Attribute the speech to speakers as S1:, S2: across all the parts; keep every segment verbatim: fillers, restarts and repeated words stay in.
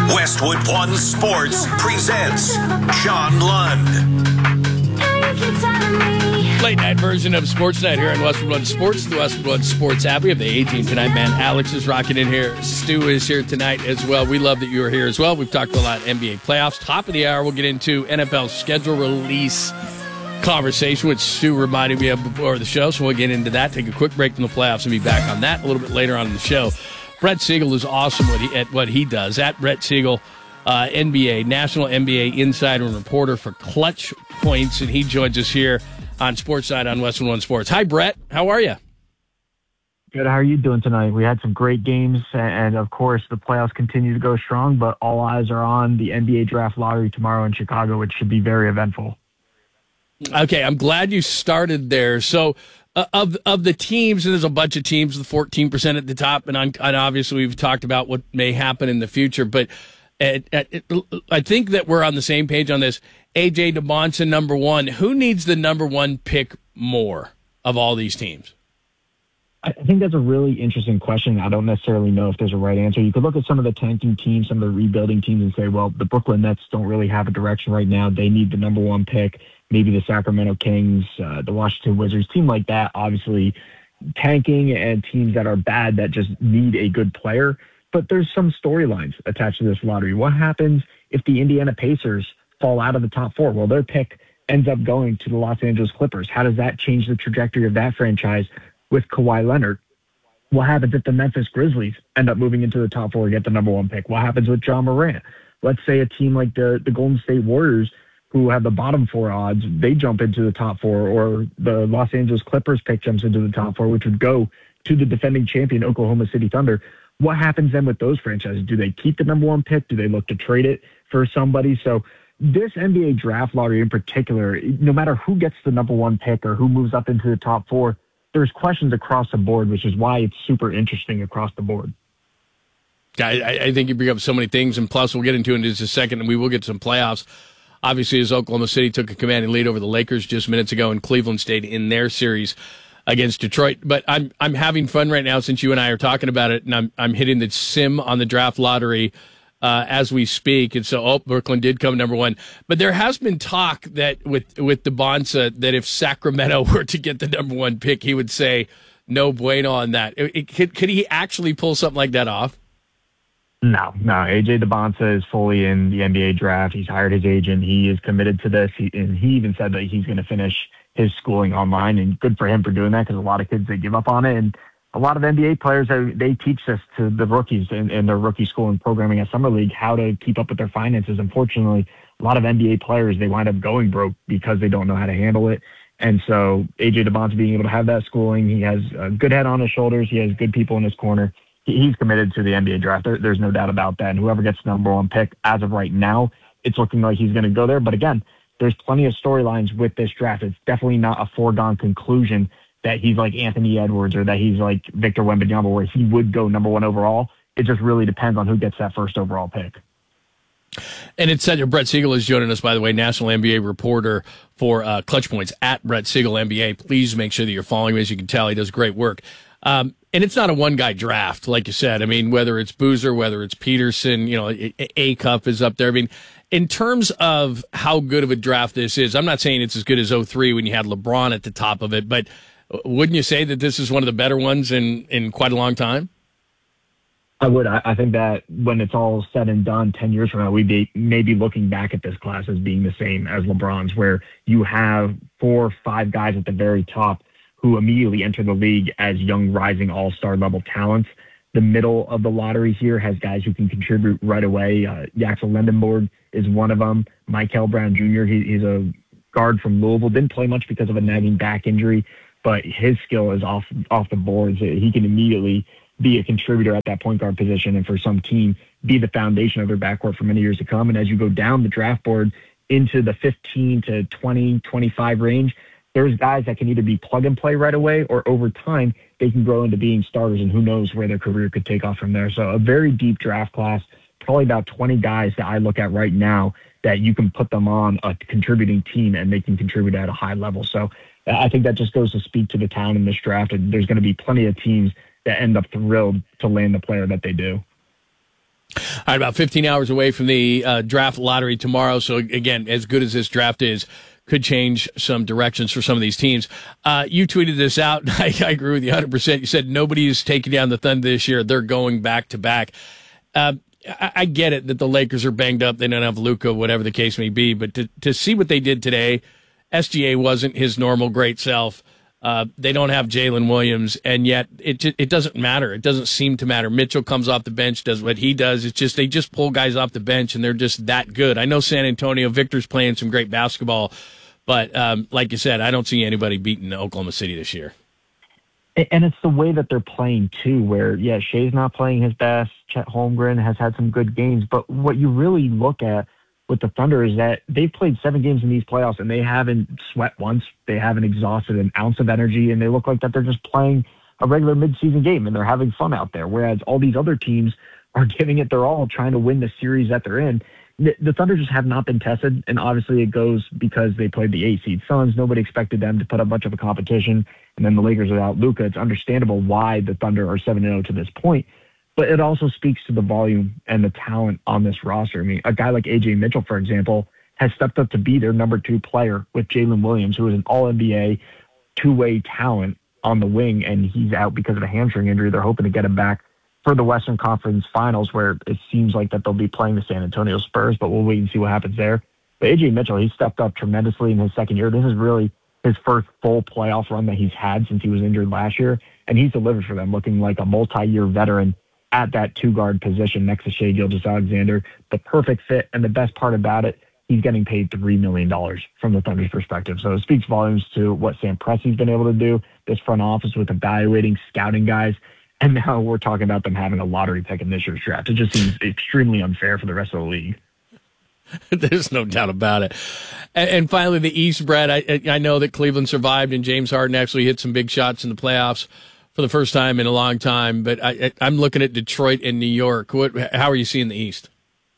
S1: Westwood One Sports presents John Lund.
S2: Late night version of Sports Night here on Westwood One Sports, the Westwood One Sports app. We have the A-team tonight, man. Alex is rocking in here. Stu is here tonight as well. We love that you are here as well. We've talked a lot N B A playoffs. Top of the hour, we'll get into N F L schedule release conversation, which Stu reminded me of before the show, so we'll get into that. Take a quick break from the playoffs and be back on that a little bit later on in the show. Brett Siegel is awesome what he, at what he does. At Brett Siegel, uh, N B A, National N B A insider and reporter for Clutch Points, and he joins us here on Sports Night on Westwood One Sports. Hi, Brett. How are you?
S3: Good. How are you doing tonight? We had some great games, and of course, the playoffs continue to go strong, but all eyes are on the N B A draft lottery tomorrow in Chicago, which should be very eventful.
S2: Okay, I'm glad you started there. So, uh, of of the teams, and there's a bunch of teams, the fourteen percent at the top, and, on, and obviously we've talked about what may happen in the future, but at, at, it, I think that we're on the same page on this. A J DeBonsa, number one. Who needs the number one pick more of all these teams?
S3: I think that's a really interesting question. I don't necessarily know if there's a right answer. You could look at some of the tanking teams, some of the rebuilding teams, and say, well, the Brooklyn Nets don't really have a direction right now. They need the number one pick. Maybe the Sacramento Kings, uh, the Washington Wizards, team like that, obviously tanking, and teams that are bad that just need a good player. But there's some storylines attached to this lottery. What happens if the Indiana Pacers fall out of the top four? Well, their pick ends up going to the Los Angeles Clippers. How does that change the trajectory of that franchise with Kawhi Leonard? What happens if the Memphis Grizzlies end up moving into the top four and get the number one pick? What happens with John Morant? Let's say a team like the, the Golden State Warriors, who have the bottom four odds, they jump into the top four, or the Los Angeles Clippers pick jumps into the top four, which would go to the defending champion Oklahoma City Thunder. What happens then with those franchises? Do they keep the number one pick? Do they look to trade it for somebody? So this N B A draft lottery in particular, no matter who gets the number one pick or who moves up into the top four, there's questions across the board, which is why it's super interesting across the board.
S2: I, I think you bring up so many things, and plus we'll get into it in just a second, and we will get some playoffs. Obviously, as Oklahoma City took a commanding lead over the Lakers just minutes ago, and Cleveland stayed in their series against Detroit. But I'm I'm having fun right now since you and I are talking about it, and I'm I'm hitting the sim on the draft lottery uh, as we speak. And so, oh, Brooklyn did come number one. But there has been talk that with with DeBonsa that if Sacramento were to get the number one pick, he would say no bueno on that. It, it, could could he actually pull something like that off?
S3: No, no. A J DeBonsa is fully in the N B A draft. He's hired his agent. He is committed to this. He, and he even said that he's going to finish his schooling online, and good for him for doing that, because a lot of kids, they give up on it. And a lot of N B A players, they teach this to the rookies in, in their rookie school and programming at Summer League, how to keep up with their finances. Unfortunately, a lot of N B A players, they wind up going broke because they don't know how to handle it. And so A J DeBonsa being able to have that schooling, he has a good head on his shoulders. He has good people in his corner. He's committed to the N B A draft. There, there's no doubt about that. And whoever gets the number one pick, as of right now, it's looking like he's going to go there. But again, there's plenty of storylines with this draft. It's definitely not a foregone conclusion that he's like Anthony Edwards or that he's like Victor Wembanyama, where he would go number one overall. It just really depends on who gets that first overall pick.
S2: And it's said, Brett Siegel is joining us, by the way, national N B A reporter for uh, Clutch Points, at Brett Siegel N B A. Please make sure that you're following him. As you can tell, he does great work. Um, and it's not a one-guy draft, like you said. I mean, whether it's Boozer, whether it's Peterson, you know, A-Cup is up there. I mean, in terms of how good of a draft this is, I'm not saying it's as good as oh three when you had LeBron at the top of it, but wouldn't you say that this is one of the better ones in, in quite a long time?
S3: I would. I, I think that when it's all said and done, ten years from now, we'd be maybe looking back at this class as being the same as LeBron's, where you have four or five guys at the very top who immediately enter the league as young, rising all-star level talents. The middle of the lottery here has guys who can contribute right away. Uh, Yaxel Lendenborg is one of them. Michael Brown Junior, he, he's a guard from Louisville. Didn't play much because of a nagging back injury, but his skill is off off the boards. He can immediately be a contributor at that point guard position, and for some team, be the foundation of their backcourt for many years to come. And as you go down the draft board into the fifteen to twenty, twenty-five range, there's guys that can either be plug and play right away, or over time they can grow into being starters, and who knows where their career could take off from there. So a very deep draft class, probably about twenty guys that I look at right now that you can put them on a contributing team and they can contribute at a high level. So I think that just goes to speak to the talent in this draft. And there's going to be plenty of teams that end up thrilled to land the player that they do.
S2: All right, about fifteen hours away from the uh, draft lottery tomorrow. So, again, as good as this draft is, could change some directions for some of these teams. Uh, you tweeted this out. I, I agree with you one hundred percent. You said nobody is taking down the Thunder this year. They're going back to back. Uh, I, I get it that the Lakers are banged up. They don't have Luka, whatever the case may be. But to, to see what they did today, S G A wasn't his normal great self. Uh, they don't have Jalen Williams, and yet it it doesn't matter. It doesn't seem to matter. Mitchell comes off the bench, does what he does. It's just they just pull guys off the bench, and they're just that good. I know San Antonio, Victor's playing some great basketball, but um, like you said, I don't see anybody beating Oklahoma City this year.
S3: And it's the way that they're playing, too, where, yeah, Shea's not playing his best. Chet Holmgren has had some good games. But what you really look at with the Thunder is that they've played seven games in these playoffs, and they haven't sweat once. They haven't exhausted an ounce of energy, and they look like that they're just playing a regular midseason game, and they're having fun out there, whereas all these other teams are giving it their all, trying to win the series that they're in. The, the Thunder just have not been tested, and obviously it goes because they played the eight-seed Suns. Nobody expected them to put up much of a competition, and then the Lakers without Luka. It's understandable why the Thunder are seven and oh to this point. But it also speaks to the volume and the talent on this roster. I mean, a guy like A J Mitchell, for example, has stepped up to be their number two player with Jalen Williams, who is an all N B A two-way talent on the wing, and he's out because of a hamstring injury. They're hoping to get him back for the Western Conference Finals, where it seems like that they'll be playing the San Antonio Spurs, but we'll wait and see what happens there. But A J Mitchell, he stepped up tremendously in his second year. This is really his first full playoff run that he's had since he was injured last year, and he's delivered for them, looking like a multi-year veteran at that two-guard position next to Shai Gilgeous-Alexander. The perfect fit, and the best part about it, he's getting paid three million dollars from the Thunder's perspective. So it speaks volumes to what Sam Presti's been able to do, this front office with evaluating, scouting guys, and now we're talking about them having a lottery pick in this year's draft. It just seems extremely unfair for the rest of the league.
S2: There's no doubt about it. And, and finally, the East, Brad, I, I know that Cleveland survived, and James Harden actually hit some big shots in the playoffs for the first time in a long time, but I, I'm looking at Detroit and New York. What, how are you seeing the East?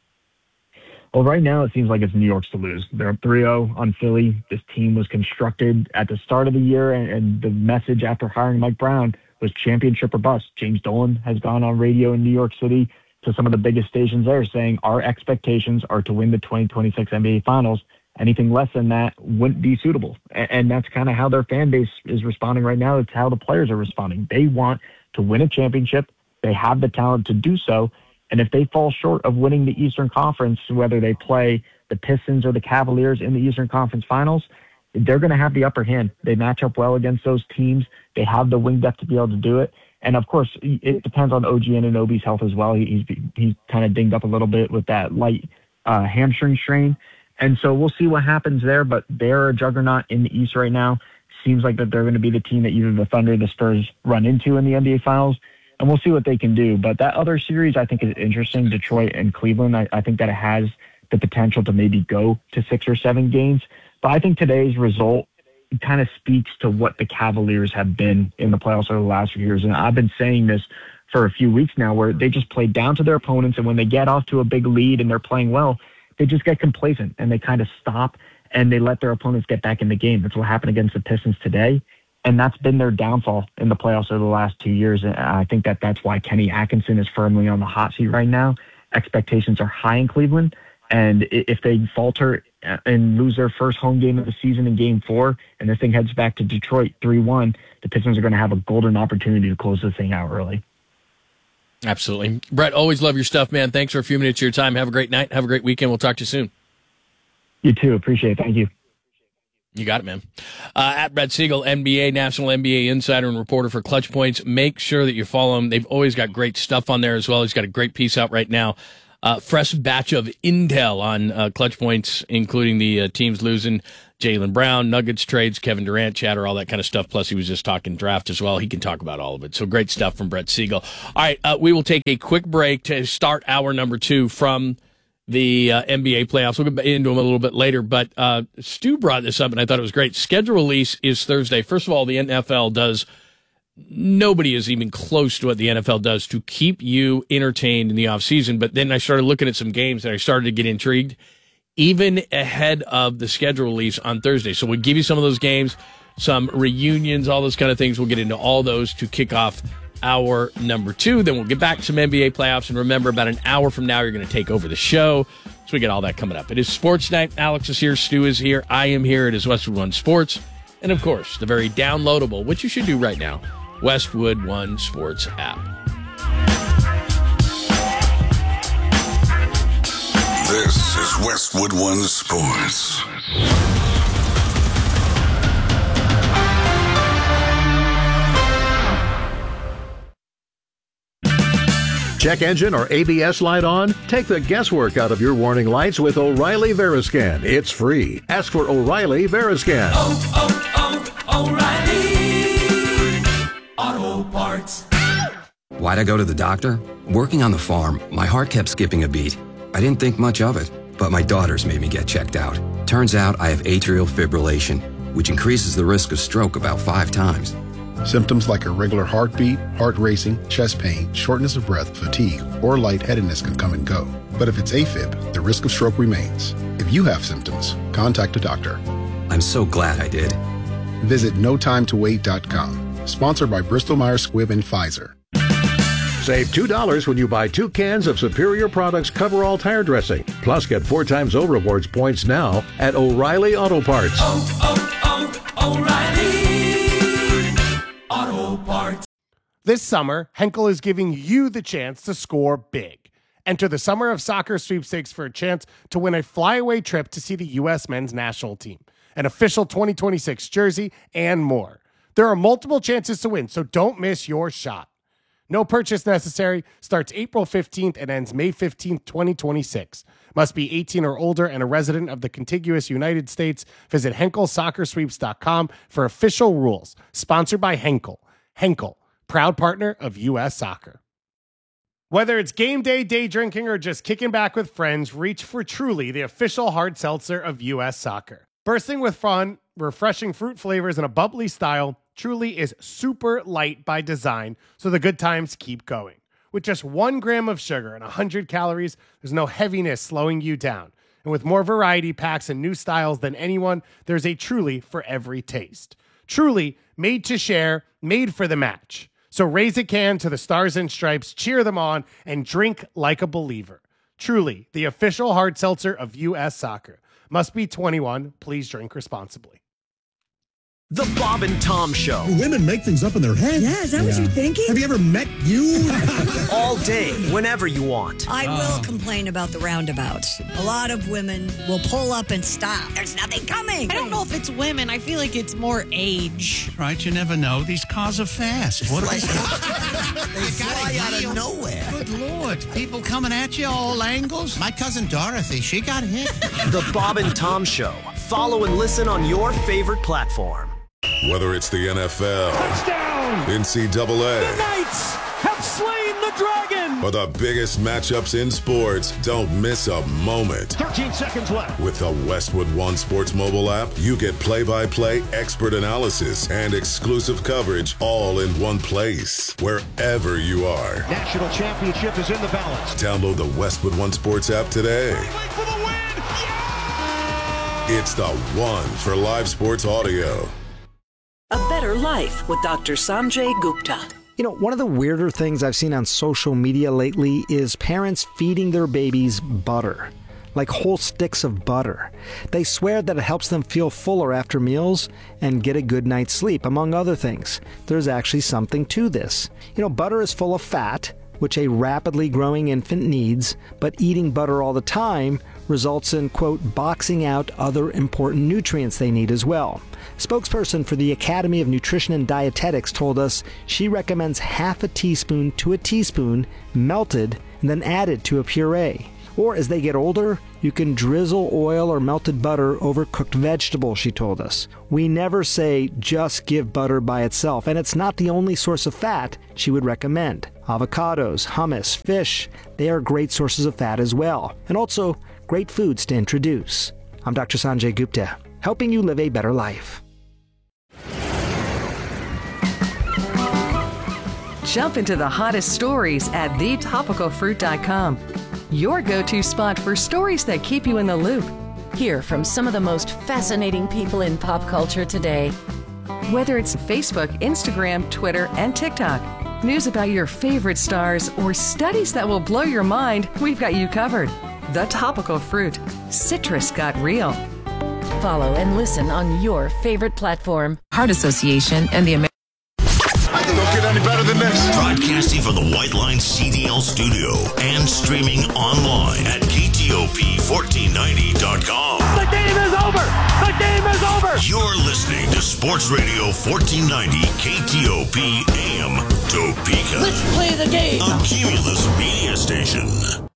S3: Well, right now it seems like it's New York's to lose. They're up three oh on Philly. This team was constructed at the start of the year, and, and the message after hiring Mike Brown was championship or bust. James Dolan has gone on radio in New York City to some of the biggest stations there saying our expectations are to win the twenty twenty-six N B A Finals. Anything less than that wouldn't be suitable. And that's kind of how their fan base is responding right now. It's how the players are responding. They want to win a championship. They have the talent to do so. And if they fall short of winning the Eastern Conference, whether they play the Pistons or the Cavaliers in the Eastern Conference Finals, they're going to have the upper hand. They match up well against those teams. They have the wing depth to be able to do it. And, of course, it depends on O G Anunoby's health as well. He's, he's kind of dinged up a little bit with that light uh, hamstring strain. And so we'll see what happens there, but they're a juggernaut in the East right now. Seems like that they're going to be the team that either the Thunder or the Spurs run into in the N B A Finals, and we'll see what they can do. But that other series I think is interesting, Detroit and Cleveland. I, I think that it has the potential to maybe go to six or seven games. But I think today's result kind of speaks to what the Cavaliers have been in the playoffs over the last few years. And I've been saying this for a few weeks now, where they just play down to their opponents, and when they get off to a big lead and they're playing well, they just get complacent and they kind of stop and they let their opponents get back in the game. That's what happened against the Pistons today. And that's been their downfall in the playoffs over the last two years. And I think that that's why Kenny Atkinson is firmly on the hot seat right now. Expectations are high in Cleveland. And if they falter and lose their first home game of the season in game four, and this thing heads back to Detroit three one, the Pistons are going to have a golden opportunity to close this thing out early.
S2: Absolutely. Brett, always love your stuff, man. Thanks for a few minutes of your time. Have a great night. Have a great weekend. We'll talk to you soon.
S3: You too. Appreciate it. Thank you.
S2: You got it, man. Uh, at Brett Siegel, N B A, National N B A insider and reporter for Clutch Points. Make sure that you follow him. They've always got great stuff on there as well. He's got a great piece out right now. Uh, fresh batch of intel on uh, Clutch Points, including the uh, teams losing Jaylen Brown, Nuggets trades, Kevin Durant chatter, all that kind of stuff. Plus, he was just talking draft as well. He can talk about all of it. So great stuff from Brett Siegel. All right, uh, we will take a quick break to start hour number two from the uh, N B A playoffs. We'll get into them a little bit later. But uh, Stu brought this up, and I thought it was great. Schedule release is Thursday. First of all, the N F L does nobody is even close to what the N F L does to keep you entertained in the offseason. But then I started looking at some games and I started to get intrigued, even ahead of the schedule release on Thursday. So we'll give you some of those games, some reunions, all those kind of things. We'll get into all those to kick off hour number two. Then we'll get back to some N B A playoffs. And remember, about an hour from now, you're going to take over the show. So we get all that coming up. It is Sports Night. Alex is here. Stu is here. I am here. It is Westwood One Sports. And, of course, the very downloadable, which you should do right now, Westwood One Sports app.
S1: This is Westwood One Sports.
S4: Check engine or A B S light on? Take the guesswork out of your warning lights with O'Reilly Veriscan. It's free. Ask for O'Reilly Veriscan.
S5: Oh, oh, oh, O'Reilly Auto Parts.
S6: Why'd I go to the doctor? Working on the farm, my heart kept skipping a beat. I didn't think much of it, but my daughters made me get checked out. Turns out I have atrial fibrillation, which increases the risk of stroke about five times.
S7: Symptoms like irregular heartbeat, heart racing, chest pain, shortness of breath, fatigue, or lightheadedness can come and go. But if it's AFib, the risk of stroke remains. If you have symptoms, contact a doctor.
S6: I'm so glad I did.
S7: Visit no time to wait dot com. Sponsored by Bristol-Myers Squibb and Pfizer.
S4: Save two dollars when you buy two cans of Superior Products Coverall Tire Dressing. Plus, get four times O Rewards points now at O'Reilly Auto Parts.
S5: Oh, oh, oh, O'Reilly Auto Parts.
S8: This summer, Henkel is giving you the chance to score big. Enter the Summer of Soccer sweepstakes for a chance to win a flyaway trip to see the U S men's national team, an official twenty twenty-six jersey, and more. There are multiple chances to win, so don't miss your shot. No purchase necessary. Starts April fifteenth and ends May fifteenth, twenty twenty-six. Must be eighteen or older and a resident of the contiguous United States. Visit Henkel Soccer Sweeps dot com for official rules. Sponsored by Henkel. Henkel, proud partner of U S Soccer. Whether it's game day, day drinking, or just kicking back with friends, reach for Truly, the official hard seltzer of U S Soccer. Bursting with fun, refreshing fruit flavors, and a bubbly style, Truly is super light by design, so the good times keep going. With just one gram of sugar and one hundred calories, there's no heaviness slowing you down. And with more variety packs and new styles than anyone, there's a Truly for every taste. Truly, made to share, made for the match. So raise a can to the Stars and Stripes, cheer them on, and drink like a believer. Truly, the official hard seltzer of U S Soccer. Must be twenty-one. Please drink responsibly.
S9: The Bob and Tom Show.
S10: Women make things up in their head.
S11: Yeah, is that yeah. what you're thinking?
S10: Have you ever met you?
S9: All day, whenever you want.
S11: I will complain about the roundabouts. A lot of women will pull up and stop. There's nothing coming.
S12: I don't know if it's women. I feel like it's more age.
S10: Right, you never know. These cars are fast. What
S9: They fly out of nowhere.
S10: Good Lord. People coming at you all angles. My cousin Dorothy, she got hit.
S9: The Bob and Tom Show. Follow and listen on your favorite platform.
S13: Whether it's the N F L,
S14: touchdown,
S13: N C double A,
S14: the Knights have slain the dragon,
S13: or the biggest matchups in sports, don't miss a moment.
S14: thirteen seconds left.
S13: With the Westwood One Sports mobile app, you get play-by-play expert analysis and exclusive coverage all in one place, wherever you are.
S14: National championship is in the balance.
S13: Download the Westwood One Sports app today.
S14: For the win. Yeah!
S13: It's the one for live sports audio.
S15: A Better Life with Doctor Sanjay Gupta.
S16: You know, one of the weirder things I've seen on social media lately is parents feeding their babies butter, like whole sticks of butter. They swear that it helps them feel fuller after meals and get a good night's sleep, among other things. There's actually something to this. You know, butter is full of fat, which a rapidly growing infant needs, but eating butter all the time results in, quote, boxing out other important nutrients they need as well. Spokesperson for the Academy of Nutrition and Dietetics told us she recommends half a teaspoon to a teaspoon melted and then added to a puree. Or as they get older, you can drizzle oil or melted butter over cooked vegetables, she told us. We never say just give butter by itself, and it's not the only source of fat she would recommend. Avocados, hummus, fish, they are great sources of fat as well, and also great foods to introduce. I'm Doctor Sanjay Gupta, helping you live a better life.
S17: Jump into the hottest stories at the topical fruit dot com. Your go-to spot for stories that keep you in the loop.
S18: Hear from some of the most fascinating people in pop culture today.
S17: Whether it's Facebook, Instagram, Twitter, and TikTok, News about your favorite stars or studies that will blow your mind, we've got you covered. The Topical Fruit. Citrus got real.
S18: Follow and listen on your favorite platform.
S19: Heart Association and the American.
S1: Don't get any better than this. Broadcasting from the White Line C D L studio and streaming online at K T O P fourteen ninety dot com.
S14: The game is over. The game is over.
S1: You're listening to Sports Radio fourteen ninety K T O P A M Topeka.
S12: Let's play the game.
S1: A Cumulus media station.